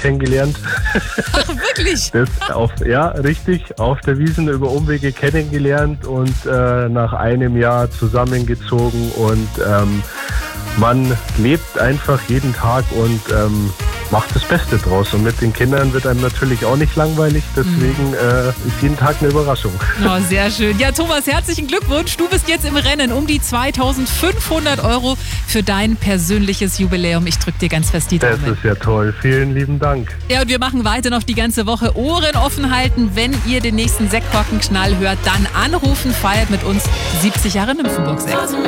kennengelernt. Ach, wirklich? Richtig, auf der Wiesn über Umwege kennengelernt und nach einem Jahr zusammengezogen und man lebt einfach jeden Tag und macht das Beste draus. Und mit den Kindern wird einem natürlich auch nicht langweilig, deswegen ist jeden Tag eine Überraschung. Oh, sehr schön. Ja, Thomas, herzlichen Glückwunsch. Du bist jetzt im Rennen um die 2.500 € für dein persönliches Jubiläum. Ich drücke dir ganz fest die Daumen. Das ist ja toll. Vielen lieben Dank. Ja, und wir machen weiter noch die ganze Woche Ohren offen halten. Wenn ihr den nächsten Sektkorkenknall hört, dann anrufen. Feiert mit uns 70 Jahre Nymphenburg Sekt.